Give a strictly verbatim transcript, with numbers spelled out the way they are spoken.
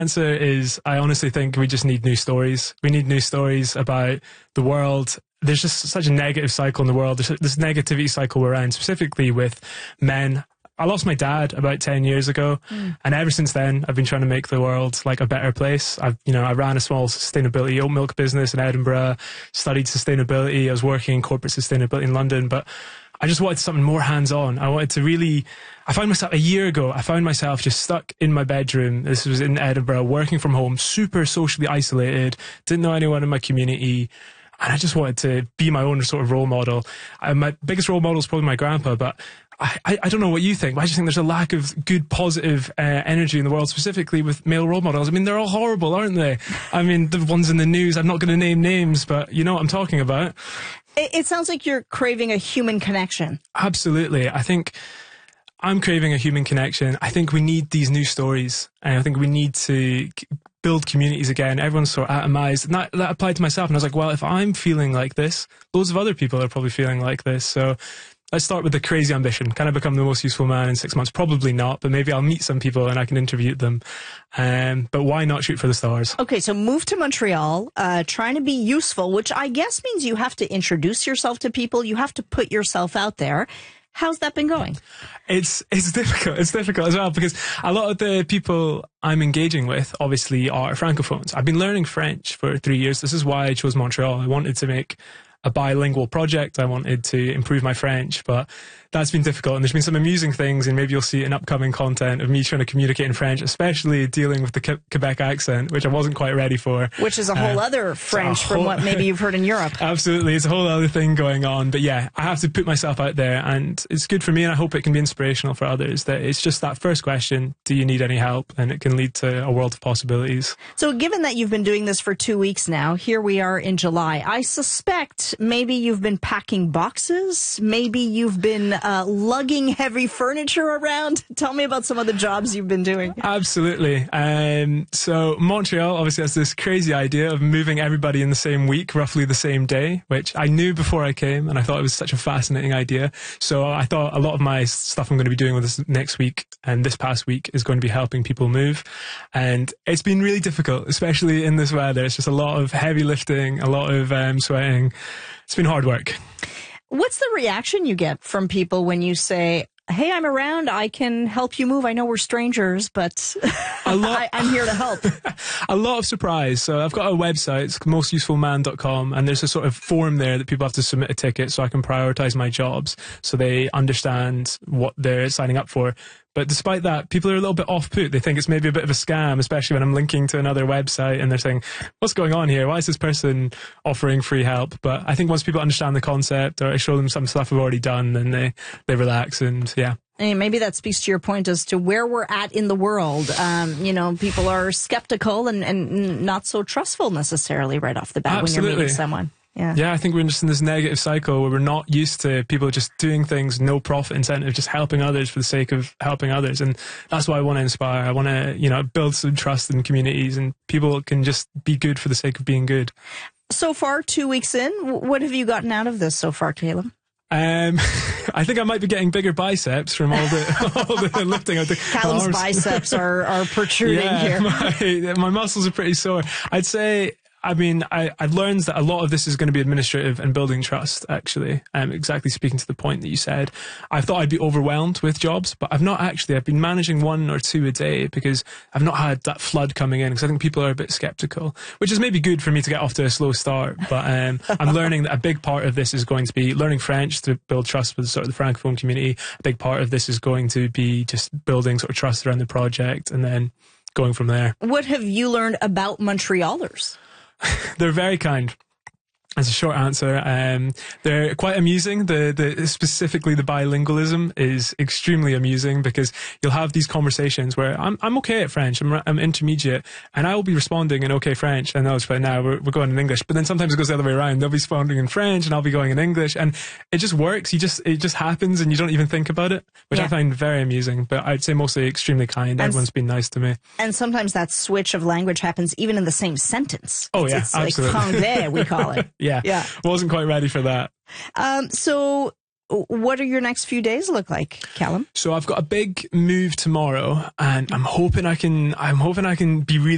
answer is I honestly think we just need new stories. We need new stories about the world. There's just such a negative cycle in the world. There's this negativity cycle we're in, specifically with men. I lost my dad about ten years ago, mm. and ever since then, I've been trying to make the world like a better place. I've, you know, I ran a small sustainability oat milk business in Edinburgh, studied sustainability. I was working in corporate sustainability in London, but I just wanted something more hands-on. I wanted to really, I found myself, a year ago, I found myself just stuck in my bedroom. This was in Edinburgh, working from home, super socially isolated, didn't know anyone in my community. And I just wanted to be my own sort of role model. I, my biggest role model is probably my grandpa, but I, I, I don't know what you think, but I just think there's a lack of good, positive uh, energy in the world, specifically with male role models. I mean, they're all horrible, aren't they? I mean, the ones in the news, I'm not going to name names, but you know what I'm talking about. It, it sounds like you're craving a human connection. Absolutely. I think I'm craving a human connection. I think we need these new stories, and I think we need to build communities again. Everyone's sort of atomized, and that, that applied to myself. And I was like, well, if I'm feeling like this, loads of other people are probably feeling like this. So let's start with the crazy ambition. Can I become the most useful man in six months? Probably not, but maybe I'll meet some people and I can interview them. Um, but why not shoot for the stars? Okay, so move to Montreal, uh, trying to be useful, which I guess means you have to introduce yourself to people. You have to put yourself out there. How's that been going? It's it's difficult. It's difficult as well because a lot of the people I'm engaging with obviously are francophones. I've been learning French for three years. This is why I chose Montreal. I wanted to make a bilingual project. I wanted to improve my French, but that's been difficult. And there's been some amusing things, and maybe you'll see in upcoming content of me trying to communicate in French, especially dealing with the Ke- Quebec accent, which I wasn't quite ready for. Which is a whole uh, other French whole, from what maybe you've heard in Europe. Absolutely. It's a whole other thing going on. But yeah, I have to put myself out there, and it's good for me, and I hope it can be inspirational for others, that it's just that first question, do you need any help? And it can lead to a world of possibilities. So given that you've been doing this for two weeks now, here we are in July, I suspect maybe you've been packing boxes, maybe you've been uh, lugging heavy furniture around. Tell me about some of the jobs you've been doing. Absolutely. Um, so Montreal obviously has this crazy idea of moving everybody in the same week, roughly the same day, which I knew before I came, and I thought it was such a fascinating idea. So I thought a lot of my stuff I'm going to be doing with this next week and this past week is going to be helping people move. And it's been really difficult, especially in this weather. It's just a lot of heavy lifting, a lot of um, sweating. It's been hard work. What's the reaction you get from people when you say, hey, I'm around, I can help you move. I know we're strangers, but a lot, I, I'm here to help. A lot of surprise. So I've got a website, it's most useful man dot com, and there's a sort of form there that people have to submit a ticket so I can prioritize my jobs so they understand what they're signing up for. But despite that, people are a little bit off-put. They think it's maybe a bit of a scam, especially when I'm linking to another website and they're saying, what's going on here? Why is this person offering free help? But I think once people understand the concept, or I show them some stuff I've already done, then they, they relax, and yeah. And maybe that speaks to your point as to where we're at in the world. Um, you know, people are skeptical and, and not so trustful necessarily right off the bat. Absolutely. When you're meeting someone. Yeah. yeah, I think we're just in this negative cycle where we're not used to people just doing things, no profit incentive, just helping others for the sake of helping others. And that's why I want to inspire. I want to, you know, build some trust in communities, and people can just be good for the sake of being good. So far, two weeks in, what have you gotten out of this so far, Caleb? Um, I think I might be getting bigger biceps from all the all the lifting. I think Callum's biceps are, are protruding yeah, here. My, my muscles are pretty sore. I'd say, I mean, I, I've learned that a lot of this is going to be administrative and building trust, actually. Um, exactly speaking to the point that you said. I thought I'd be overwhelmed with jobs, but I've not actually. I've been managing one or two a day because I've not had that flood coming in, because I think people are a bit skeptical, which is maybe good for me to get off to a slow start. But um, I'm learning that a big part of this is going to be learning French to build trust with sort of the Francophone community. A big part of this is going to be just building sort of trust around the project and then going from there. What have you learned about Montrealers? They're very kind. As a short answer, um, they're quite amusing. The, the, specifically the bilingualism is extremely amusing, because you'll have these conversations where I'm, I'm okay at French, I'm, I'm intermediate, and I will be responding in okay French, and they'll just be like, no, we're, we're going in English. But then sometimes it goes the other way around. They'll be responding in French, and I'll be going in English, and it just works. You just, it just happens, and you don't even think about it, which yeah. I find very amusing. But I'd say mostly extremely kind. And Everyone's been nice to me. And sometimes that switch of language happens even in the same sentence. Oh it's, yeah, it's absolutely. Like franglais, we call it. Yeah. Yeah. Wasn't quite ready for that. Um, so what are your next few days look like, Callum? So I've got a big move tomorrow, and I'm hoping I can, I'm hoping I can be really